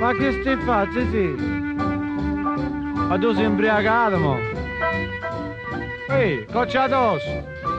Ma che stai facendo, sì? Ma tu sei imbriagato, mo? Ehi, coccia addosso!